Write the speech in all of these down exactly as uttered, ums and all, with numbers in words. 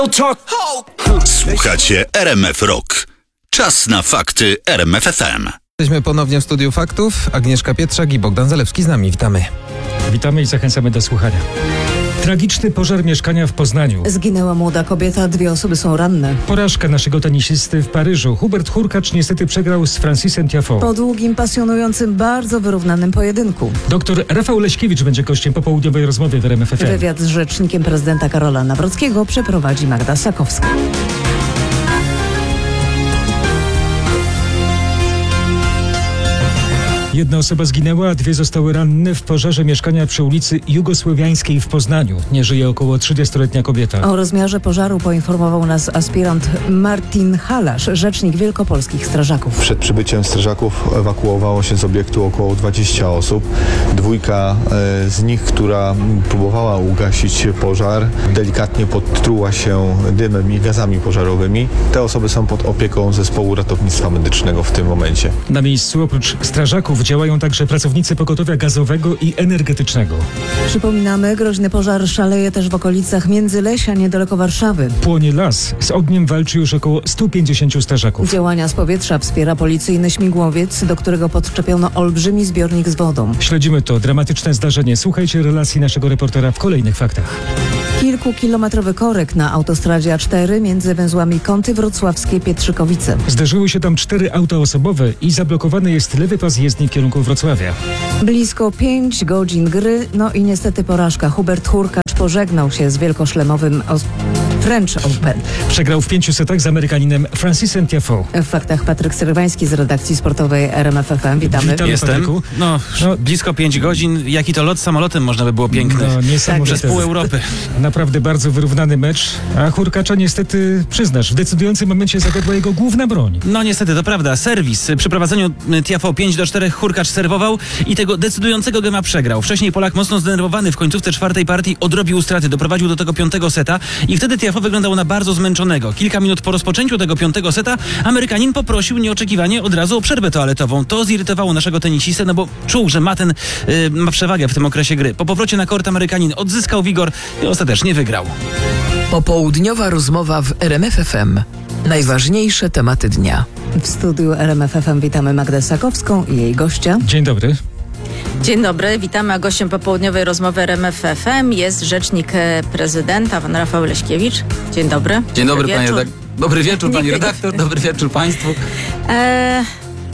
Słuchacie R M F Rock. Czas na fakty R M F F M. Jesteśmy ponownie w Studiu Faktów. Agnieszka Pietrzak i Bogdan Zalewski z nami. Witamy. Witamy i zachęcamy do słuchania. Tragiczny pożar mieszkania w Poznaniu. Zginęła młoda kobieta, dwie osoby są ranne. Porażka naszego tenisisty w Paryżu. Hubert Hurkacz niestety przegrał z Francisem Tiafoe. Po długim, pasjonującym, bardzo wyrównanym pojedynku. Doktor Rafał Leśkiewicz będzie gościem popołudniowej rozmowy w R M F F M. Wywiad z rzecznikiem prezydenta Karola Nawrockiego przeprowadzi Magda Sakowska. Jedna osoba zginęła, a dwie zostały ranne w pożarze mieszkania przy ulicy Jugosłowiańskiej w Poznaniu. Nie żyje około trzydziestoletnia kobieta. O rozmiarze pożaru poinformował nas aspirant Martin Halasz, rzecznik wielkopolskich strażaków. Przed przybyciem strażaków ewakuowało się z obiektu około dwadzieścia osób. Dwójka e, z nich, która próbowała ugasić pożar, delikatnie podtruła się dymem i gazami pożarowymi. Te osoby są pod opieką zespołu ratownictwa medycznego w tym momencie. Na miejscu oprócz strażaków działają także pracownicy pogotowia gazowego i energetycznego. Przypominamy, groźny pożar szaleje też w okolicach Międzylesia, niedaleko Warszawy. Płonie las. Z ogniem walczy już około stu pięćdziesięciu strażaków. Działania z powietrza wspiera policyjny śmigłowiec, do którego podczepiono olbrzymi zbiornik z wodą. Śledzimy to dramatyczne zdarzenie. Słuchajcie relacji naszego reportera w kolejnych faktach. Kilkukilometrowy korek na autostradzie A cztery między węzłami Kąty Wrocławskie Pietrzykowice. Zderzyły się tam cztery auta osobowe i zablokowany jest lewy pas jezdni w kierunku Wrocławia. Blisko pięć godzin gry, no i niestety porażka. Hubert Hurkacz pożegnał się z wielkoszlemowym os- French Open. Przegrał w pięciu setach z Amerykaninem Francisem Tiafoe. W faktach Patryk Serwański z redakcji sportowej R M F F M. Witamy. Witamy, Jestem. Patryku. No, No. blisko pięć godzin. Jaki to lot samolotem można by było piękny. No, niesamowite. Przez pół Europy. Naprawdę bardzo wyrównany mecz, a Hurkacza niestety, przyznasz, w decydującym momencie zawiodła jego główna broń. No niestety, to prawda. Serwis. Przy prowadzeniu Tiafoe pięć do czterech Hurkacz serwował i tego decydującego gema przegrał. Wcześniej Polak mocno zdenerwowany w końcówce czwartej partii odrobił straty, doprowadził do tego piątego seta i wtedy Tiafoe wyglądał na bardzo zmęczonego. Kilka minut po rozpoczęciu tego piątego seta Amerykanin poprosił nieoczekiwanie od razu o przerwę toaletową. To zirytowało naszego tenisistę, no bo czuł, że ma ten y, ma przewagę w tym okresie gry. Po powrocie na kort Amerykanin odzyskał wigor i ostatecznie wygrał. Popołudniowa rozmowa w R M F F M. Najważniejsze tematy dnia. W studiu R M F F M witamy Magdę Sakowską i jej gościa. Dzień dobry. Dzień dobry, witamy, a gościem popołudniowej rozmowy R M F F M jest rzecznik prezydenta, pan Rafał Leśkiewicz. Dzień dobry. Dzień dobry, Dobry panie wieczór. redaktor. Dobry wieczór, pani redaktor. Dobry wieczór państwu. E,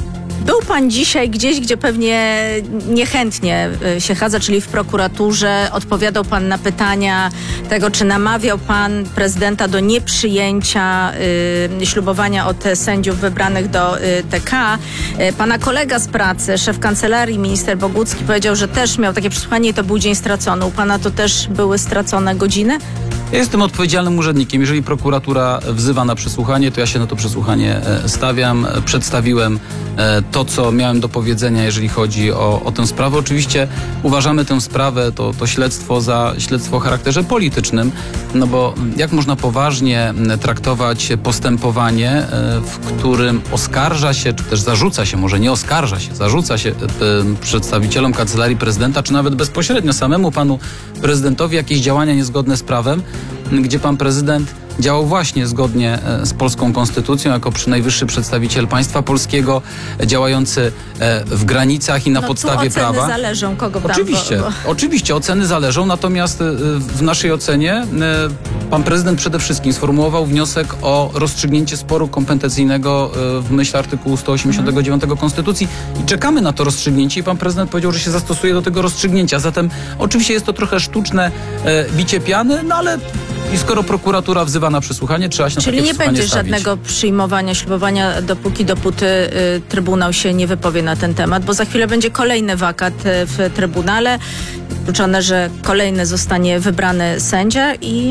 był pan dzisiaj gdzieś, gdzie pewnie niechętnie się chadza, czyli w prokuraturze. Odpowiadał pan na pytania tego, czy namawiał pan prezydenta do nieprzyjęcia y, ślubowania od sędziów wybranych do y, T K. Y, pana kolega z pracy, szef kancelarii, minister Bogucki, powiedział, że też miał takie przesłuchanie i to był dzień stracony. U pana to też były stracone godziny? Ja jestem odpowiedzialnym urzędnikiem. Jeżeli prokuratura wzywa na przesłuchanie, to ja się na to przesłuchanie e, stawiam. E, Przedstawiłem e, to, co miałem do powiedzenia, jeżeli chodzi o, o tę sprawę. Oczywiście uważamy tę sprawę, to, to śledztwo za śledztwo o charakterze politycznym, no bo jak można poważnie traktować postępowanie, e, w którym oskarża się, czy też zarzuca się, może nie oskarża się, zarzuca się e, przedstawicielom Kancelarii Prezydenta, czy nawet bezpośrednio samemu panu prezydentowi jakieś działania niezgodne z prawem, gdzie pan prezydent działał właśnie zgodnie z polską konstytucją, jako najwyższy przedstawiciel państwa polskiego, działający w granicach i na no, podstawie tu prawa. Oceny zależą, kogo brał. Oczywiście, Bo, bo... oczywiście oceny zależą, natomiast w naszej ocenie pan prezydent przede wszystkim sformułował wniosek o rozstrzygnięcie sporu kompetencyjnego w myśl artykułu sto osiemdziesiątego dziewiątego mhm. Konstytucji i czekamy na to rozstrzygnięcie i pan prezydent powiedział, że się zastosuje do tego rozstrzygnięcia. Zatem oczywiście jest to trochę sztuczne bicie piany, no ale i skoro prokuratura wzywa na przesłuchanie, trzeba się na Czyli takie nie przesłuchanie będzie stawić. żadnego przyjmowania, ślubowania, dopóki, dopóty y, Trybunał się nie wypowie na ten temat, bo za chwilę będzie kolejny wakat y, w Trybunale. Wykluczone, że kolejny zostanie wybrany sędzia i...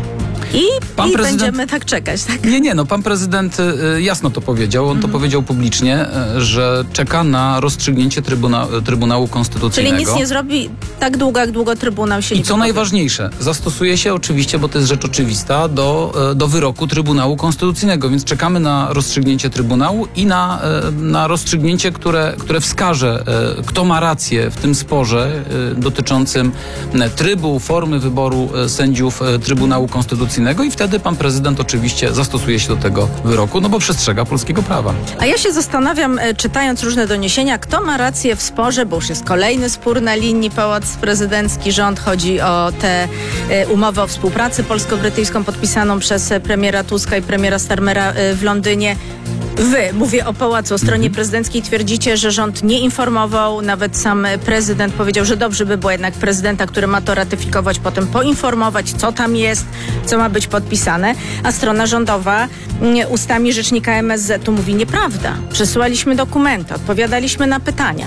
I, Pan i prezydent... będziemy tak czekać, tak? Nie, nie, no pan prezydent y, jasno to powiedział, on Mhm. to powiedział publicznie, y, że czeka na rozstrzygnięcie trybuna, Trybunału Konstytucyjnego. Czyli nic nie zrobi tak długo, jak długo Trybunał się I nie co wypowie. najważniejsze, zastosuje się oczywiście, bo to jest rzecz oczywista, do, y, do wyroku Trybunału Konstytucyjnego, więc czekamy na rozstrzygnięcie Trybunału i na, y, na rozstrzygnięcie, które, które wskaże, y, kto ma rację w tym sporze y, dotyczącym y, trybu, formy wyboru y, sędziów y, Trybunału Konstytucyjnego. ratyfikacyjnego i wtedy pan prezydent oczywiście zastosuje się do tego wyroku, no bo przestrzega polskiego prawa. A ja się zastanawiam, e, czytając różne doniesienia, kto ma rację w sporze, bo już jest kolejny spór na linii Pałac Prezydencki, rząd. Chodzi o tę e, umowę o współpracy polsko-brytyjską podpisaną przez e, premiera Tuska i premiera Starmera e, w Londynie. Wy, mówię o pałacu, o stronie Mhm. prezydenckiej, twierdzicie, że rząd nie informował, nawet sam prezydent powiedział, że dobrze by było jednak prezydenta, który ma to ratyfikować, potem poinformować, co tam jest, co ma być podpisane, a strona rządowa mm, ustami rzecznika M S Z-u mówi nieprawda. Przesyłaliśmy dokumenty, odpowiadaliśmy na pytania.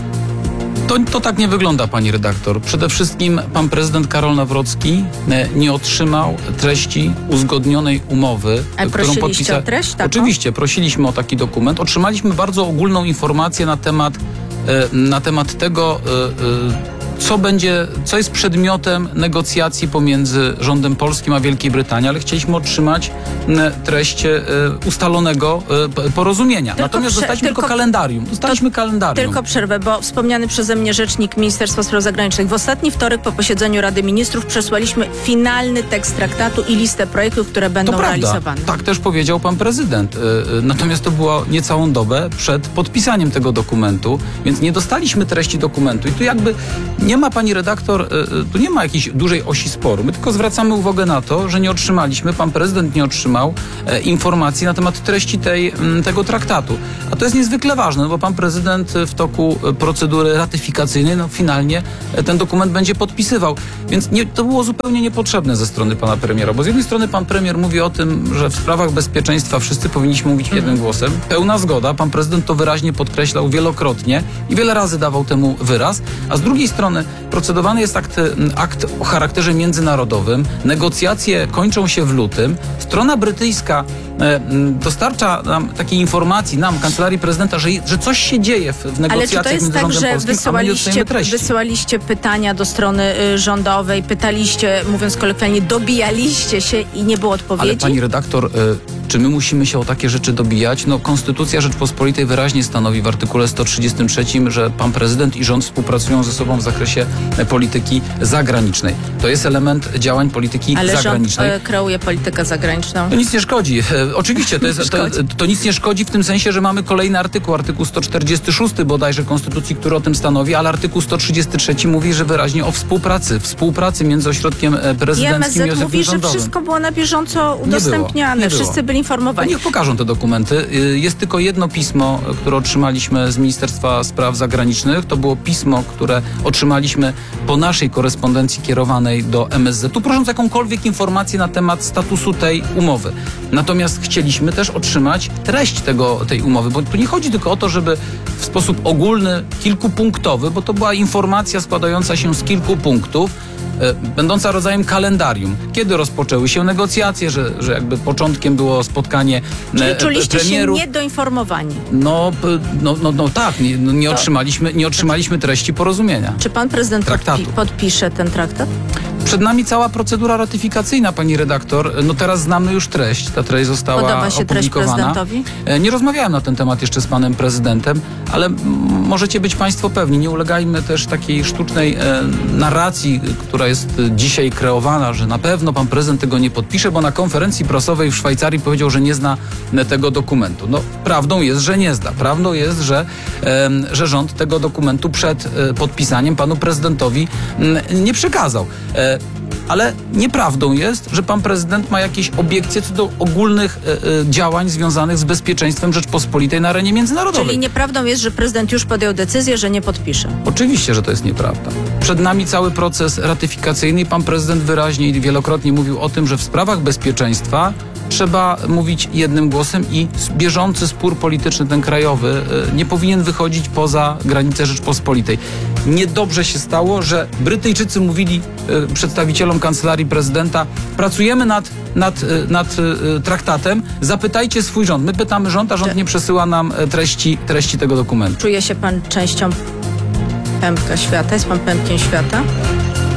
To, to tak nie wygląda, pani redaktor. Przede wszystkim pan prezydent Karol Nawrocki e, nie otrzymał treści uzgodnionej umowy, A prosiliście o treść taką? Oczywiście, prosiliśmy o taki dokument. Otrzymaliśmy bardzo ogólną informację na temat, e, na temat tego, e, e, co będzie, co jest przedmiotem negocjacji pomiędzy rządem polskim a Wielkiej Brytanii, ale chcieliśmy otrzymać e, treść e, ustalonego e, p- porozumienia. Tylko Natomiast prze- dostaliśmy tylko- tylko kalendarium. Dostaliśmy kalendarium. Tylko przerwę, bo wspomniany przeze mnie rzecznik Ministerstwa Spraw Zagranicznych w ostatni wtorek po posiedzeniu Rady Ministrów przesłaliśmy finalny tekst traktatu i listę projektów, które będą To prawda, realizowane. tak też powiedział pan prezydent. Y, y, Natomiast to było niecałą dobę przed podpisaniem tego dokumentu, więc nie dostaliśmy treści dokumentu. I tu jakby nie ma, pani redaktor, y, y, tu nie ma jakiejś dużej osi sporu. My tylko zwracamy uwagę na to, że nie otrzymaliśmy, pan prezydent nie otrzymał e, informacji na temat treści tej, m, tego traktatu. A to jest niezwykle ważne, no bo pan prezydent w toku e, procedury ratyfikacyjnej no, finalnie e, ten dokument będzie podpisywał. Więc nie, to było zupełnie niepotrzebne ze strony pana premiera, bo z jednej strony pan premier mówi o tym, że w sprawach bezpieczeństwa wszyscy powinniśmy mówić jednym głosem. Pełna zgoda, pan prezydent to wyraźnie podkreślał wielokrotnie i wiele razy dawał temu wyraz, a z drugiej strony procedowany jest akt, akt o charakterze międzynarodowym, negocjacje kończą się w lutym, strona brytyjska e, m, dostarcza nam takiej informacji, nam, Kancelarii Prezydenta, że, że coś się dzieje w, w Ale czy negocjacjach to jest między tak, rządem że polskim, a my nie wysyłaliście, dostajemy treści. wysyłaliście pytania do strony y, rządowej, pytaliście, mówiąc kolokwialnie, dobijaliście się i nie było odpowiedzi? Ale pani redaktor, y, czy my musimy się o takie rzeczy dobijać? No, Konstytucja Rzeczpospolitej wyraźnie stanowi w artykule sto trzydziestym trzecim, że pan prezydent i rząd współpracują ze sobą w zakresie e, polityki zagranicznej. To jest element działań polityki Ale rząd zagranicznej. y, kreuje politykę zagraniczną. To nic nie szkodzi. E, oczywiście, to, jest, to, Szkodzi. to nic nie szkodzi w tym sensie, że mamy kolejny artykuł, artykuł sto czterdziesty szósty bodajże Konstytucji, który o tym stanowi, ale artykuł sto trzydziesty trzeci mówi, że wyraźnie o współpracy, współpracy między ośrodkiem e, I prezydenckim i, M S Z ośrodkiem mówi, że rządowym. wszystko było na bieżąco było, udostępniane, nie było. wszyscy byli To informowani. niech pokażą te dokumenty. Y, Jest tylko jedno pismo, które otrzymaliśmy z Ministerstwa Spraw Zagranicznych. To było pismo, które otrzymaliśmy po naszej korespondencji kierowanej do M S Z u, prosząc jakąkolwiek informację na temat statusu tej umowy. Natomiast chcieliśmy też otrzymać treść tego, tej umowy, bo tu nie chodzi tylko o to, żeby w sposób ogólny, kilkupunktowy, bo to była informacja składająca się z kilku punktów, e, będąca rodzajem kalendarium. Kiedy rozpoczęły się negocjacje, że, że jakby początkiem było spotkanie Czyli e, czuliście premierów. się niedoinformowani. No, p- no, no, no tak, nie, no nie, To- otrzymaliśmy, nie otrzymaliśmy treści porozumienia. Czy pan prezydent Traktatu. podpi- podpisze ten traktat? Przed nami cała procedura ratyfikacyjna, pani redaktor. No teraz znamy już treść. Ta treść została Podoba się treść opublikowana. prezydentowi? E, Nie rozmawiałem na ten temat jeszcze z panem prezydentem, ale m, możecie być państwo pewni, nie ulegajmy też takiej sztucznej e, narracji, która jest e, dzisiaj kreowana, że na pewno pan prezydent tego nie podpisze, bo na konferencji prasowej w Szwajcarii powiedział, że nie zna e, tego dokumentu. No prawdą jest, że nie zna. Prawdą jest, że, e, że rząd tego dokumentu przed e, podpisaniem panu prezydentowi m, nie przekazał. E, Ale nieprawdą jest, że pan prezydent ma jakieś obiekcje co do ogólnych e, e, działań związanych z bezpieczeństwem Rzeczpospolitej na arenie międzynarodowej. Czyli nieprawdą jest, że prezydent już podjął decyzję, że nie podpisze. Oczywiście, że to jest nieprawda. Przed nami cały proces ratyfikacyjny i pan prezydent wyraźnie i wielokrotnie mówił o tym, że w sprawach bezpieczeństwa trzeba mówić jednym głosem i bieżący spór polityczny, ten krajowy, e, nie powinien wychodzić poza granice Rzeczpospolitej. Niedobrze się stało, że Brytyjczycy mówili e, przedstawicielom Kancelarii Prezydenta, pracujemy nad, nad, e, nad e, traktatem, zapytajcie swój rząd. My pytamy rząd, a rząd nie przesyła nam e, treści, treści tego dokumentu. Czuje się pan częścią pępka świata? Jest pan pępkiem świata?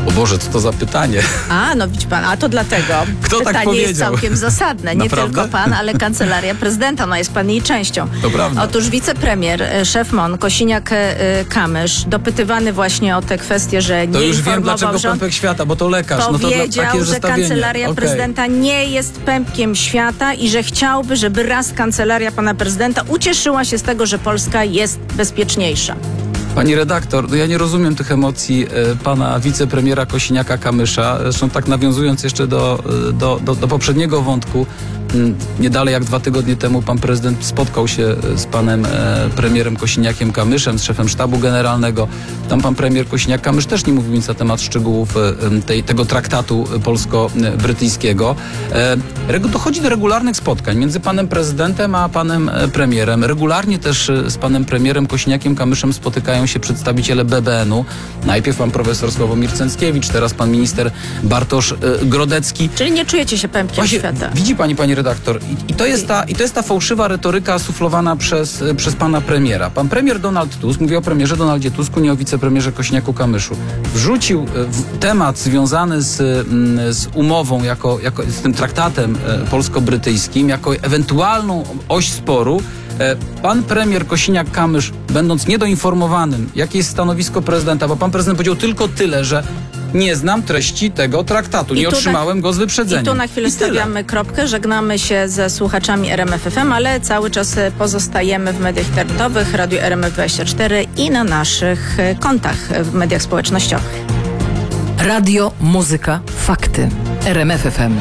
O Boże, co to za pytanie? A, no widzi pan, a to dlatego. Kto tak Pytanie jest powiedział? całkiem zasadne. Nie Naprawdę? tylko pan, ale kancelaria prezydenta. No jest pan jej częścią. To prawda. Otóż wicepremier, e, szef M O N, Kosiniak-Kamysz, dopytywany właśnie o te kwestie, że To nie już wiem, informował dlaczego rząd, pępek świata, bo to lekarz. No to dla, powiedział, takie że zestawienie. kancelaria Okej. prezydenta nie jest pępkiem świata i że chciałby, żeby raz kancelaria pana prezydenta ucieszyła się z tego, że Polska jest bezpieczniejsza. Pani redaktor, no ja nie rozumiem tych emocji e, pana wicepremiera Kosiniaka-Kamysza. Zresztą tak nawiązując jeszcze do, e, do, do, do poprzedniego wątku, m, nie dalej jak dwa tygodnie temu pan prezydent spotkał się e, z panem e, premierem Kosiniakiem-Kamyszem, z szefem sztabu generalnego. Tam pan premier Kosiniak-Kamysz też nie mówił nic na temat szczegółów e, tej, tego traktatu polsko-brytyjskiego. E, regu- dochodzi do regularnych spotkań między panem prezydentem a panem e, premierem. Regularnie też e, z panem premierem Kosiniakiem-Kamyszem spotykają się przedstawiciele B B N u. Najpierw pan profesor Sławomir Cęckiewicz, teraz pan minister Bartosz y, Grodecki. Czyli nie czujecie się pępkiem Właśnie, świata. widzi pani, pani redaktor, i, i, to jest ta, i to jest ta fałszywa retoryka suflowana przez, y, przez pana premiera. Pan premier Donald Tusk, mówię o premierze Donaldzie Tusku, nie o wicepremierze Kosiniaku-Kamyszu, wrzucił y, w temat związany z, y, z umową, jako, jako, z tym traktatem y, polsko-brytyjskim, jako ewentualną oś sporu. Pan premier Kosiniak-Kamysz, będąc niedoinformowanym, jakie jest stanowisko prezydenta, bo pan prezydent powiedział tylko tyle, że nie znam treści tego traktatu, I nie tu otrzymałem na, go z wyprzedzeniem. I tu na chwilę I tyle. stawiamy kropkę, żegnamy się ze słuchaczami R M F F M, ale cały czas pozostajemy w mediach internetowych, Radiu R M F dwadzieścia cztery i na naszych kontach w mediach społecznościowych. Radio, muzyka, fakty. R M F F M.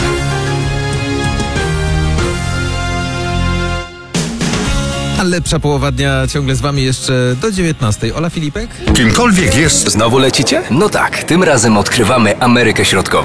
A lepsza połowa dnia ciągle z wami jeszcze do dziewiętnastej. Ola Filipek? Kimkolwiek jest, Znowu lecicie? No tak, tym razem odkrywamy Amerykę Środkową.